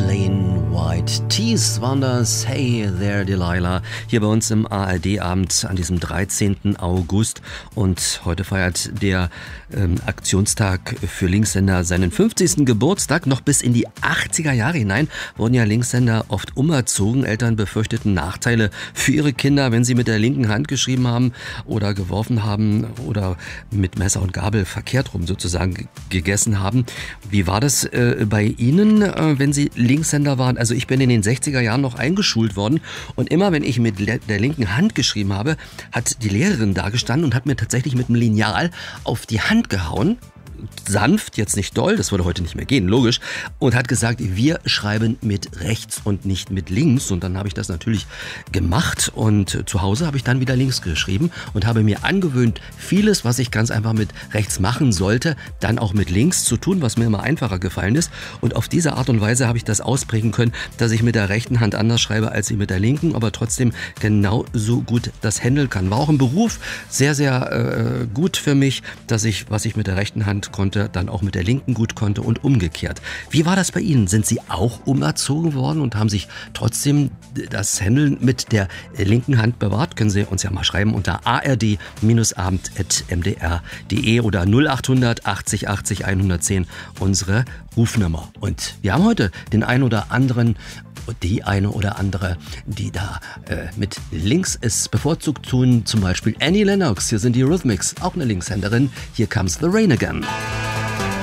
Plain White Tees waren das. Hey there, Delilah. Hier bei uns im ARD-Abend an diesem 13. August. Und heute feiert der Aktionstag für Linkshänder seinen 50. Geburtstag. Noch bis in die 80er Jahre hinein wurden ja Linkshänder oft umerzogen. Eltern befürchteten Nachteile für ihre Kinder, wenn sie mit der linken Hand geschrieben haben oder geworfen haben oder mit Messer und Gabel verkehrt rum sozusagen gegessen haben. Wie war das bei Ihnen, wenn Sie Linkshänder waren? Also ich bin in den 60er Jahren noch eingeschult worden und immer wenn ich mit der linken Hand geschrieben habe, hat die Lehrerin da gestanden und hat mir tatsächlich mit dem Lineal auf die Hand gehauen. Sanft, jetzt nicht doll, das würde heute nicht mehr gehen, logisch, und hat gesagt, wir schreiben mit rechts und nicht mit links. Und dann habe ich das natürlich gemacht und zu Hause habe ich dann wieder links geschrieben und habe mir angewöhnt, vieles, was ich ganz einfach mit rechts machen sollte, dann auch mit links zu tun, was mir immer einfacher gefallen ist. Und auf diese Art und Weise habe ich das ausprägen können, dass ich mit der rechten Hand anders schreibe als ich mit der linken, aber trotzdem genauso gut das handeln kann. War auch im Beruf sehr, sehr gut für mich, dass ich, was ich mit der rechten Hand konnte, dann auch mit der linken gut konnte und umgekehrt. Wie war das bei Ihnen? Sind Sie auch umerzogen worden und haben sich trotzdem das Handeln mit der linken Hand bewahrt? Können Sie uns ja mal schreiben unter ard-abend@mdr.de oder 0800 80 80 110 unsere Rufnummer. Und wir haben heute den einen oder anderen, die eine oder andere, die da mit links es bevorzugt tun, zum Beispiel Annie Lennox. Hier sind die Rhythmics, auch eine Linkshänderin. Here Comes the Rain Again.